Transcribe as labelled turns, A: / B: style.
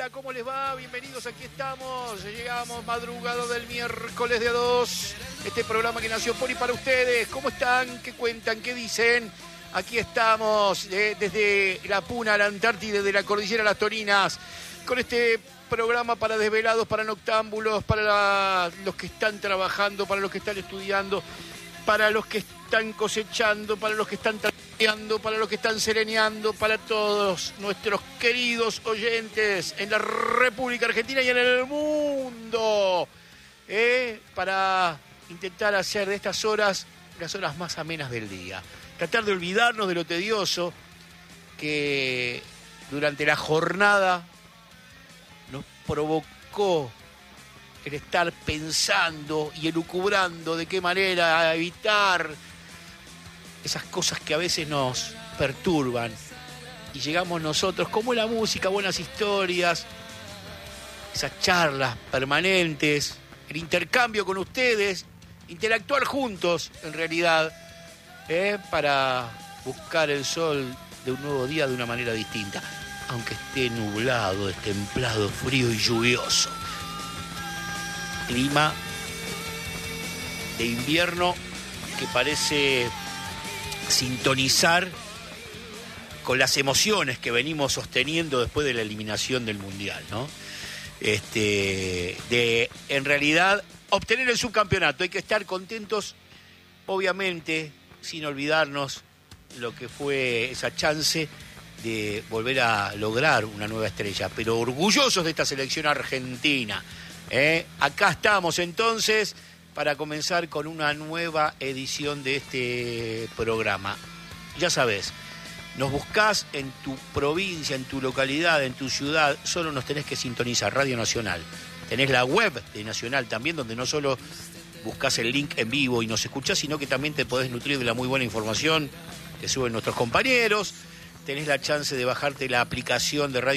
A: hola, ¿cómo les va? Bienvenidos, aquí estamos. Llegamos madrugado del miércoles de A2. Este programa que nació por y para ustedes. ¿Cómo están? ¿Qué cuentan? ¿Qué dicen? Aquí estamos, desde la Puna, la Antártida, de la Cordillera a las Torinas, con este programa para desvelados, para noctámbulos, para los que están trabajando, para los que están estudiando, para los que están cosechando, para los que están trapeando, para los que están sereneando, para todos nuestros queridos oyentes en la República Argentina y en el mundo, para intentar hacer de estas horas las horas más amenas del día. Tratar de olvidarnos de lo tedioso que durante la jornada nos provocó el estar pensando y elucubrando de qué manera evitar esas cosas que a veces nos perturban. Y llegamos nosotros, como la música, buenas historias, esas charlas permanentes, el intercambio con ustedes, interactuar juntos, en realidad, para buscar el sol de un nuevo día de una manera distinta, aunque esté nublado, destemplado, frío y lluvioso. Clima de invierno que parece sintonizar con las emociones que venimos sosteniendo después de la eliminación del Mundial, ¿no? De en realidad obtener el subcampeonato. Hay que estar contentos, obviamente, sin olvidarnos lo que fue esa chance de volver a lograr una nueva estrella, pero orgullosos de esta selección argentina. Acá estamos entonces para comenzar con una nueva edición de este programa. Ya sabés, nos buscás en tu provincia, en tu localidad, en tu ciudad, solo nos tenés que sintonizar, Radio Nacional. Tenés la web de Nacional también, donde no solo buscás el link en vivo y nos escuchás, sino que también te podés nutrir de la muy buena información que suben nuestros compañeros. Tenés la chance de bajarte la aplicación de Radio